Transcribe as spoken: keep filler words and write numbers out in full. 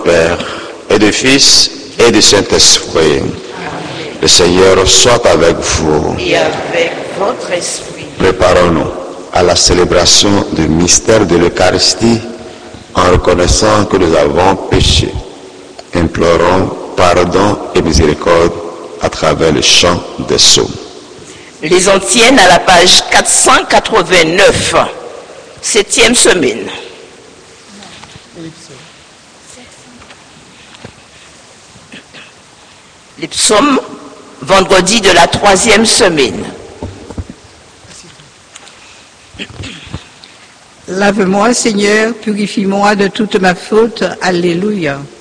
Père, et du Fils, et du Saint-Esprit. Le Seigneur soit avec vous. Et avec votre esprit. Préparons-nous à la célébration du mystère de l'Eucharistie en reconnaissant que nous avons péché. Implorons pardon et miséricorde à travers le chant des psaumes. Les on tiennent à la page quatre cent quatre-vingt-neuf, septième semaine. Les psaumes, vendredi de la troisième semaine. Lave-moi, Seigneur, purifie-moi de toute ma faute. Alléluia.